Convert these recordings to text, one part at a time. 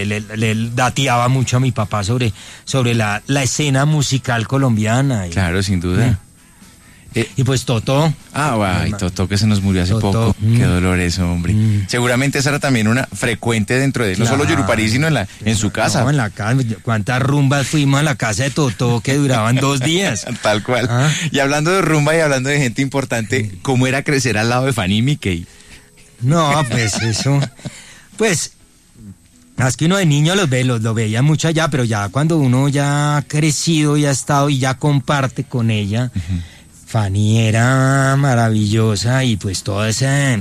le dateaba mucho a mi papá sobre la escena musical colombiana. Claro, sin duda. Y pues Totó. Y Totó que se nos murió hace poco. Qué dolor eso, hombre. Seguramente esa era también una frecuente dentro de, no solo Yurupari, sino en su casa. No, en la casa. ¿Cuántas rumbas fuimos a la casa de Totó que duraban 2 días? Tal cual. Y hablando de rumba y hablando de gente importante, ¿cómo era crecer al lado de Fanny y Mickey? No, pues eso, pues, más que uno de niño lo veía mucho allá, pero ya cuando uno ya ha crecido y ha estado y ya comparte con ella, Fanny era maravillosa y pues toda esa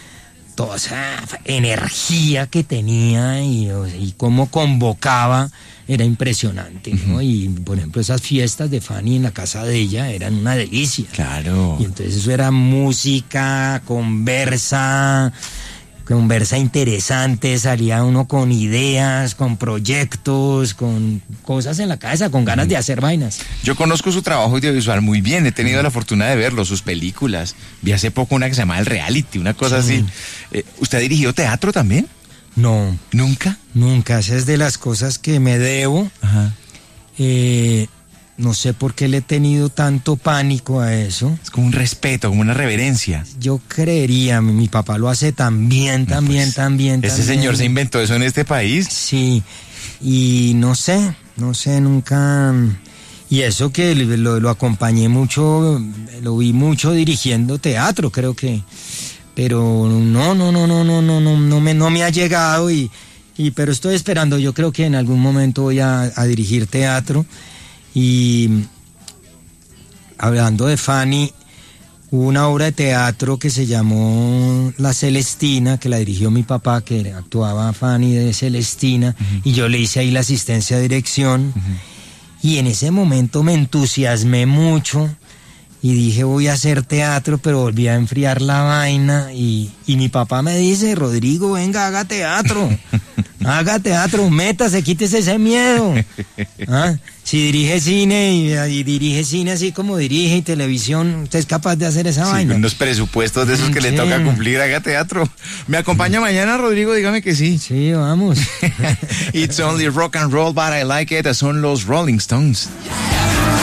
energía que tenía y cómo convocaba era impresionante, ¿no? Y por ejemplo esas fiestas de Fanny en la casa de ella eran una delicia. Claro. Y entonces eso era música, conversa interesante, salía uno con ideas, con proyectos, con cosas en la cabeza, con ganas de hacer vainas. Yo conozco su trabajo audiovisual muy bien, he tenido la fortuna de verlo, sus películas. Vi hace poco una que se llama El Reality, una cosa así. ¿Usted ha dirigido teatro también? No. ¿Nunca? Nunca, esa es de las cosas que me debo. Ajá. No sé por qué le he tenido tanto pánico a eso. Es como un respeto, como una reverencia. Yo creería, mi papá lo hace también. ¿Ese señor se inventó eso en este país? Sí, y no sé, nunca... Y eso que lo acompañé mucho, lo vi mucho dirigiendo teatro, creo que... Pero no me ha llegado pero estoy esperando, yo creo que en algún momento voy a dirigir teatro. Y hablando de Fanny, hubo una obra de teatro que se llamó La Celestina, que la dirigió mi papá, que actuaba Fanny de Celestina, y yo le hice ahí la asistencia de dirección, y en ese momento me entusiasmé mucho, y dije voy a hacer teatro, pero volví a enfriar la vaina, y mi papá me dice, Rodrigo, venga, haga teatro, métase, quítese ese miedo. Si dirige cine y dirige cine así como dirige y televisión, usted es capaz de hacer esa vaina. Unos presupuestos de esos que le toca cumplir, haga teatro. ¿Me acompaña mañana, Rodrigo? Dígame que sí. Sí, vamos. It's only rock and roll, but I like it. Son los Rolling Stones.